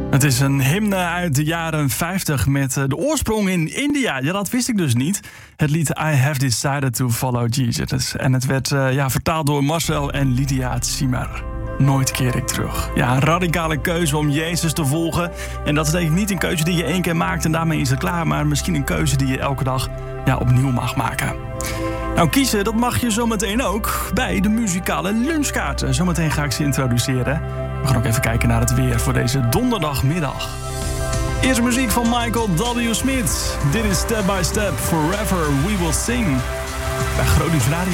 Het is een hymne uit de jaren 50 met de oorsprong in India. Ja, dat wist ik dus niet. Het lied I Have Decided to Follow Jesus. En het werd vertaald door Marcel en Lydia Zimmer. Nooit keer ik terug. Ja, een radicale keuze om Jezus te volgen. En dat is denk ik niet een keuze die je 1 keer maakt en daarmee is het klaar. Maar misschien een keuze die je elke dag opnieuw mag maken. Nou, kiezen, dat mag je zometeen ook bij de muzikale lunchkaarten. Zometeen ga ik ze introduceren. We gaan ook even kijken naar het weer voor deze donderdagmiddag. Eerst muziek van Michael W. Smith. Dit is Step by Step, Forever We Will Sing. Bij Groningen Radio.